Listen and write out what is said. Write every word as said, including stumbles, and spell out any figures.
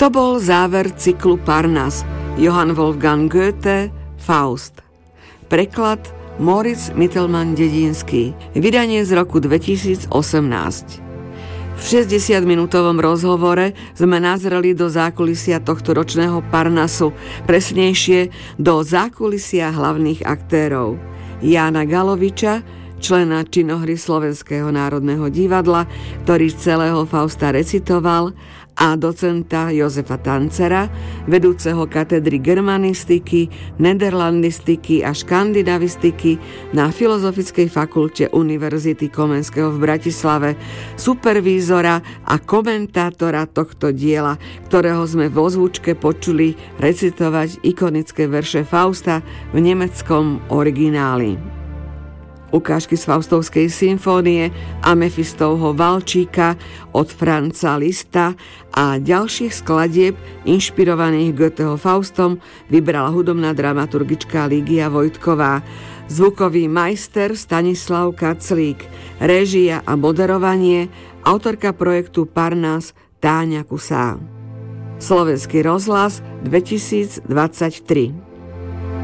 To bol záver cyklu Parnas, Johann Wolfgang Goethe, Faust. Preklad Moritz Mittelmann-Dedinský, vydanie z roku dvetisícosemnásť. V šesťdesiatminútovom rozhovore sme nazreli do zákulisia tohto ročného Parnasu, presnejšie do zákulisia hlavných aktérov. Jána Galoviča, člena činohry Slovenského národného divadla, ktorý celého Fausta recitoval, a docenta Jozefa Tancera, vedúceho katedry germanistiky, nederlandistiky a škandinavistiky na Filozofickej fakulte Univerzity Komenského v Bratislave, supervízora a komentátora tohto diela, ktorého sme vo zvučke počuli recitovať ikonické verše Fausta v nemeckom origináli. Ukážky z Faustovskej symfónie a Mefistovho Valčíka od Franza Lista a ďalších skladieb inšpirovaných Goetheho Faustom vybrala hudobná dramaturgička Lígia Vojtková, zvukový majster Stanislav Kaclík, réžia a moderovanie autorka projektu Parnas Táňa Kusá. Slovenský rozhlas dvetisícdvadsaťtri.